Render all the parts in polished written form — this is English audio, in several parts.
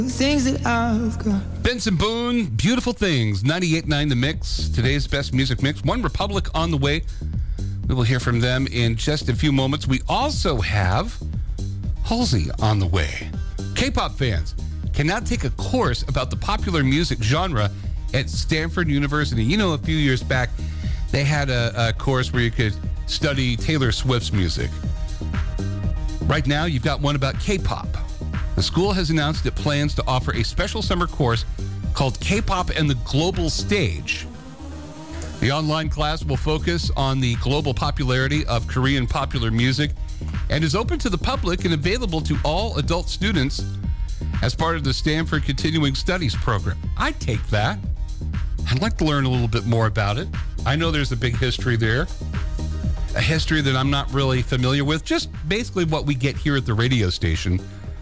Things that I've got. Benson Boone, Beautiful Things, 98.9 The Mix, today's best music mix. One Republic on the way. We will hear from them in just a few moments. We also have Halsey on the way. K-pop fans can now take a course about the popular music genre at Stanford University. You know, a few years back, they had a course where you could study Taylor Swift's music. Right now, you've got one about K-pop. The school has announced it plans to offer a special summer course called K-pop and the Global Stage. The online class will focus on the global popularity of Korean popular music and is open to the public and available to all adult students as part of the Stanford Continuing Studies program. I'd take that. I'd like to learn a little bit more about it. I know there's a big history there, a history that I'm not really familiar with, just basically what we get here at the radio station.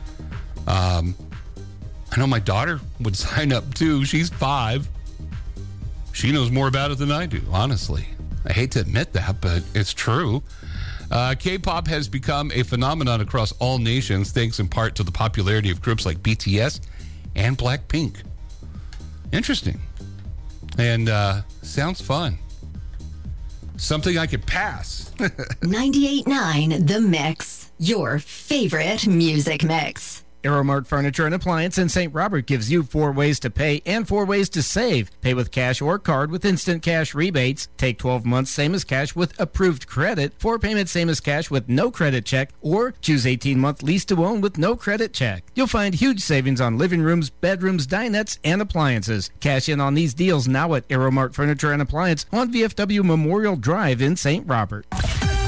I know my daughter would sign up too. She's 5. She knows more about it than I do, honestly. I hate to admit that, but it's true. K-pop has become a phenomenon across all nations, thanks in part to the popularity of groups like BTS and Blackpink. Interesting. And sounds fun. Something I could pass. 98.9 The Mix, your favorite music mix. Aeromart Furniture and Appliance in St. Robert gives you 4 ways to pay and 4 ways to save. Pay with cash or card with instant cash rebates. Take 12 months same as cash with approved credit. 4 payments same as cash with no credit check. Or choose 18-month lease to own with no credit check. You'll find huge savings on living rooms, bedrooms, dinettes, and appliances. Cash in on these deals now at Aeromart Furniture and Appliance on VFW Memorial Drive in St. Robert.